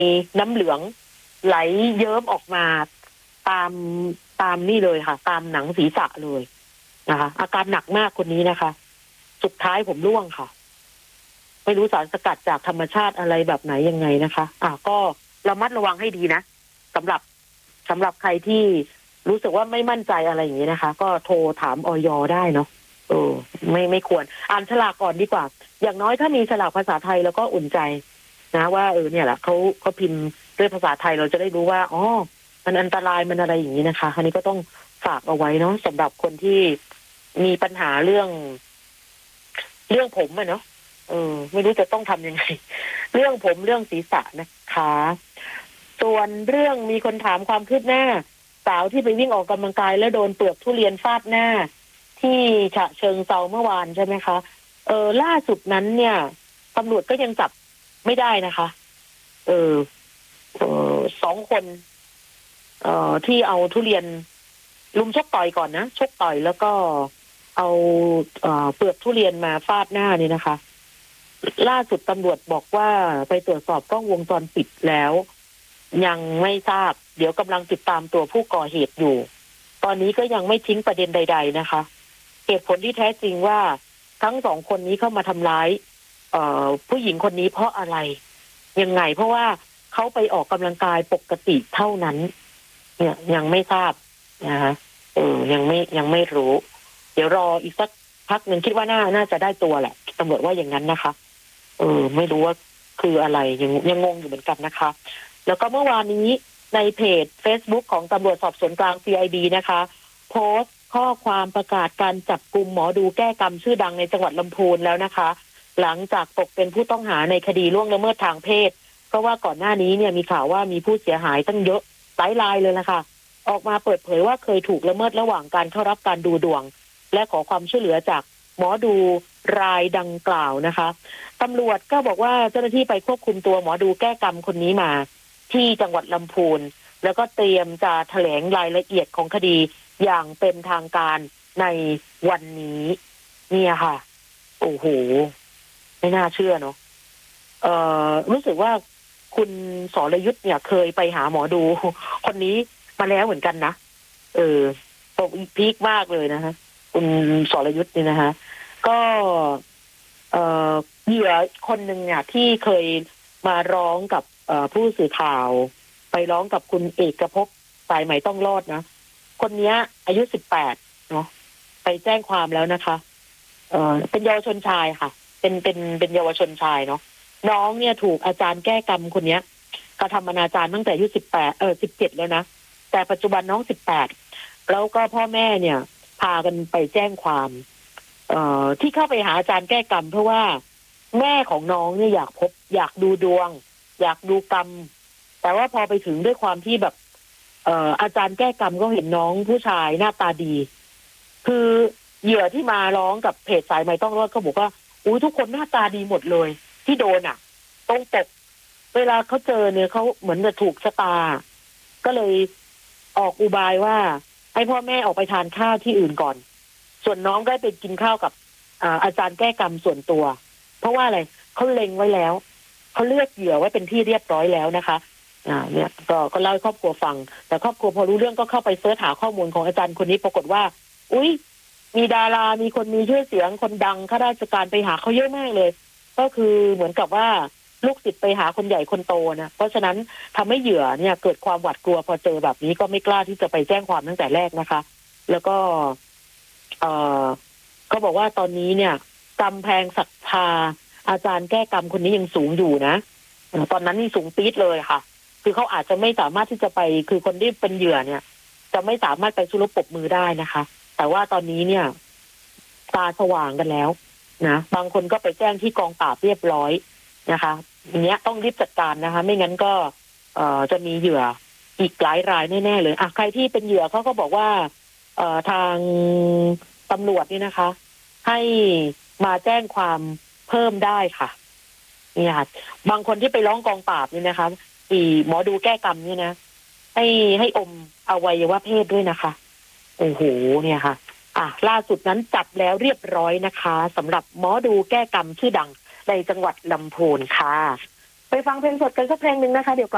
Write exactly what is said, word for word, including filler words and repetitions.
น้ำเหลืองไหลเยิ้มออกมาตามตามนี่เลยค่ะตามหนังศีรษะเลยนะคะอาการหนักมากคนนี้นะคะสุดท้ายผมร่วงค่ะไม่รู้สารสกัดจากธรรมชาติอะไรแบบไหนยังไงนะคะอ่ะก็ระมัดระวังให้ดีนะสำหรับสำหรับใครที่รู้สึกว่าไม่มั่นใจอะไรอย่างนี้นะคะก็โทรถามอย.ได้เนาะเออไม่ไม่ควรอ่านฉลากก่อนดีกว่าอย่างน้อยถ้ามีฉลากภาษาไทยแล้วก็อุ่นใจนะว่าเออเนี่ยแหละเขาเขาพิมพ์ด้วยภาษาไทยเราจะได้รู้ว่าอ๋อมันอันตรายมันอะไรอย่างนี้นะคะอันนี้ก็ต้องฝากเอาไว้เนาะสำหรับคนที่มีปัญหาเรื่องเรื่องผมอะเนาะเออไม่รู้จะต้องทำยังไงเรื่องผมเรื่องศีรษะนะคะส่วนเรื่องมีคนถามความคืบหน้าสาวที่ไปวิ่งออกกำลังกายแล้วโดนเปลือกทุเรียนฟาดหน้าที่ฉะเชิงเทราเมื่อวานใช่ไหมคะเออล่าสุดนั้นเนี่ยตำรวจก็ยังจับไม่ได้นะคะเออเออสองคนเอ่อที่เอาทุเรียนลุมชกต่อยก่อนนะชกต่อยแล้วก็เอาเอ่อเปลือกทุเรียนมาฟาดหน้านี่นะคะล่าสุดตำรวจบอกว่าไปตรวจสอบกล้องวงจรปิดแล้วยังไม่ทราบเดี๋ยวกำลังติดตามตัวผู้ก่อเหตุอยู่ตอนนี้ก็ยังไม่ทิ้งประเด็นใดๆนะคะเหตุผลที่แท้จริงว่าทั้งสองคนนี้เข้ามาทำร้ายเอ่อผู้หญิงคนนี้เพราะอะไรยังไงเพราะว่าเขาไปออกกำลังกายปกติเท่านั้นเนี่ยยังไม่ทราบนะคะเออยังไม่ยังไม่รู้เดี๋ยวรออีกสักพักหนึ่งคิดว่าน่าน่าจะได้ตัวแหละตำรวจว่าอย่างนั้นนะคะเออไม่รู้ว่าคืออะไรยังยังงงอยู่เหมือนกันนะคะแล้วก็เมื่อวานนี้ในเพจ Facebook ของตำรวจสอบสวนกลาง ซี ไอ ดี นะคะโพสต์ข้อความประกาศการจับกุมหมอดูแก้กรรมชื่อดังในจังหวัดลำพูนแล้วนะคะหลังจากตกเป็นผู้ต้องหาในคดีล่วงละเมิดทางเพศเพราะว่าก่อนหน้านี้เนี่ยมีข่าวว่ามีผู้เสียหายตั้งเยอะหลายรายเลยนะคะออกมาเปิดเผยว่าเคยถูกละเมิดระหว่างการเข้ารับการดูดวงและขอความช่วยเหลือจากหมอดูรายดังกล่าวนะคะตำรวจก็บอกว่าเจ้าหน้าที่ไปควบคุมตัวหมอดูแก้กรรมคนนี้มาที่จังหวัดลำพูนแล้วก็เตรียมจะแถลงรายละเอียดของคดีอย่างเป็นทางการในวันนี้เนี่ยค่ะโอ้โหไม่น่าเชื่อเนาะเอ่อรู้สึกว่าคุณสรยุทธ์เนี่ยเคยไปหาหมอดูคนนี้มาแล้วเหมือนกันนะเออตกพีคมากเลยนะคะคุณสรยุทธ์นี่นะคะก็เอ่อเหยื่อคนหนึ่งเนี่ยที่เคยมาร้องกับผู้สื่อข่าวไปร้องกับคุณเอกภพสายไหมต้องรอดนะคนนี้อายุสิบแปดเนาะไปแจ้งความแล้วนะคะเอ่อเป็นเยาวชนชายค่ะเป็นเป็นเป็นเยาวชนชายเนาะน้องเนี่ยถูกอาจารย์แก้กรรมคนนี้กระทำอนาจารตั้งแต่อายุสิบแปดเออสิบเจ็ดแล้วนะแต่ปัจจุบันน้องสิบแปดแล้วก็พ่อแม่เนี่ยพากันไปแจ้งความเอ่อที่เข้าไปหาอาจารย์แก้กรรมเพราะว่าแม่ของน้องเนี่ยอยากพบอยากดูดวงอยากดูกรรมแต่ว่าพอไปถึงด้วยความที่แบบเอ่ออาจารย์แก้กรรมก็เห็นน้องผู้ชายหน้าตาดีคือเหยื่อที่มาร้องกับเพจสายไหมต้องรอดเขาบอกว่าอุ้ยทุกคนหน้าตาดีหมดเลยที่โดนอ่ะตรงปกเวลาเขาเจอเนี่ยเขาเหมือนจะถูกชะตาก็เลยออกอุบายว่าให้พ่อแม่ออกไปทานข้าวที่อื่นก่อนส่วนน้องได้ไปกินข้าวกับอาจารย์แก้กรรมส่วนตัวเพราะว่าอะไรเขาเล็งไว้แล้วเขาเลือกเหยื่อไว้เป็นที่เรียบร้อยแล้วนะคะอ่าเนี่ยก็ก็เล่าให้ครอบครัวฟังแต่ครอบครัวพอรู้เรื่องก็เข้าไปเสิร์ชหาข้อมูลของอาจารย์คนนี้ปรากฏว่าอุ๊ยมีดารามีคนมีชื่อเสียงคนดังข้าราชการไปหาเขาเยอะมากเลยก็คือเหมือนกับว่าลูกศิษย์ไปหาคนใหญ่คนโตนะเพราะฉะนั้นทำให้เหยื่อเนี่ยเกิดความหวาดกลัวพอเจอแบบนี้ก็ไม่กล้าที่จะไปแจ้งความตั้งแต่แรกนะคะแล้วก็เอ่อเขาบอกว่าตอนนี้เนี่ยกำแพงศรัทธาอาจารย์แก้กรรมคนนี้ยังสูงอยู่นะตอนนั้นนี่สูงปี๊ดเลยค่ะคือเขาอาจจะไม่สามารถที่จะไปคือคนที่เป็นเหยื่อเนี่ยจะไม่สามารถไปสู้รบปรบมือได้นะคะแต่ว่าตอนนี้เนี่ยตาสว่างกันแล้วนะบางคนก็ไปแจ้งที่กองปราบเรียบร้อยนะคะอย่างเงี้ยต้องรีบจัดการนะคะไม่งั้นก็เอ่อจะมีเหยื่ออีกหลายรายแน่ๆเลยอ่ะใครที่เป็นเหยื่อเขาก็บอกว่าเอ่อทางตำรวจนี่นะคะให้มาแจ้งความเพิ่มได้ค่ะนี่ค่ะบางคนที่ไปร้องกองปราบนี่นะคะอีหมอดูแก้กรรมนี่นะให้ให้อมอวัยวะเพศด้วยนะคะโอ้โหเนี่ยค่ะอ่ะล่าสุดนั้นจับแล้วเรียบร้อยนะคะสำหรับหมอดูแก้กรรมชื่อดังในจังหวัดลำพูนค่ะไปฟังเพลงสดกันสักเพลงหนึ่งนะคะเดี๋ยวกลับ